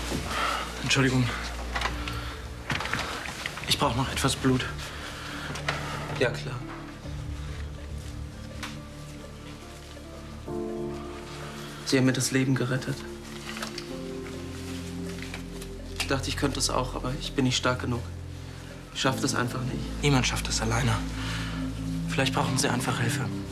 Entschuldigung. Ich brauche noch etwas Blut. Ja, klar. Sie haben mir das Leben gerettet. Ich dachte, ich könnte es auch, aber ich bin nicht stark genug. Ich schaffe das einfach nicht. Niemand schafft es alleine. Vielleicht brauchen Sie einfach Hilfe.